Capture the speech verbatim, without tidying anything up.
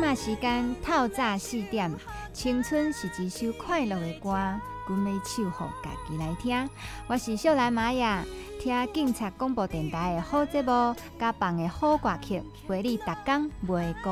晚时间透早四点，青春是一首快乐的歌，阮要唱予家己来听。我是秀兰玛雅，听警察广播电台的好节目，甲放的好歌曲，陪你逐天袂孤